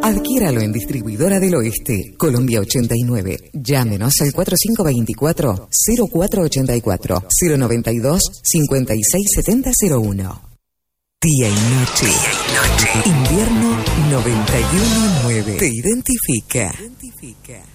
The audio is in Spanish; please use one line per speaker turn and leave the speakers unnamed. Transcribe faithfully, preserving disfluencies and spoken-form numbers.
Adquiéralo en Distribuidora del Oeste, Colombia ochenta y nueve. Llámenos al cuatro cinco dos cuatro, cero cuatro ocho cuatro, cero noventa y dos, cincuenta y seis setenta cero uno. Día y noche. Día y noche. Invierno noventa y uno nueve. Te identifica. Identifica.